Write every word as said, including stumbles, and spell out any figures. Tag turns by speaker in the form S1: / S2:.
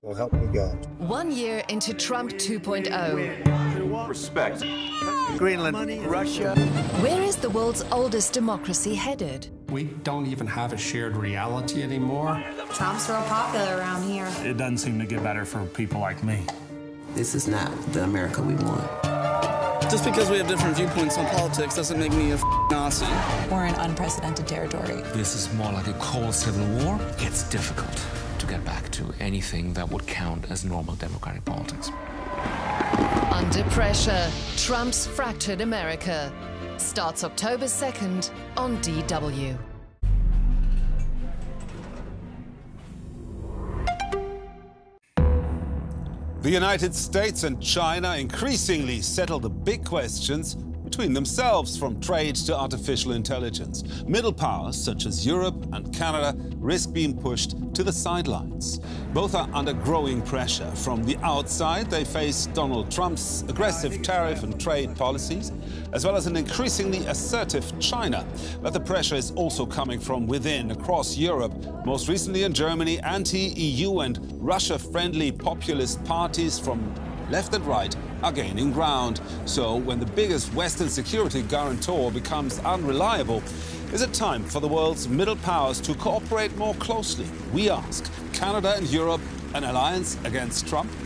S1: So help me God.
S2: One year into Trump two point oh.
S3: Respect.
S1: Greenland.
S4: Russia.
S2: Where is the world's oldest democracy headed?
S5: We don't even have a shared reality anymore.
S6: Trump's real popular around here.
S7: It doesn't seem to get better for people like me.
S4: This is not the America we want.
S8: Just because we have different viewpoints on politics doesn't make me a Nazi.
S9: We're in unprecedented territory.
S10: This is more like a cold civil war. It's difficult to get back to anything that would count as normal democratic politics.
S2: Under pressure, Trump's fractured America. Starts October second on D W.
S11: The United States and China increasingly settle the big questions between themselves, from trade to artificial intelligence. Middle powers such as Europe and Canada risk being pushed to the sidelines. Both are under growing pressure. From the outside, they face Donald Trump's aggressive tariff and trade policies, as well as an increasingly assertive China. But the pressure is also coming from within, across Europe. Most recently in Germany, anti-E U and Russia-friendly populist parties from left and right are gaining ground. So when the biggest Western security guarantor becomes unreliable, is it time for the world's middle powers to cooperate more closely? We ask. Canada and Europe, an alliance against Trump?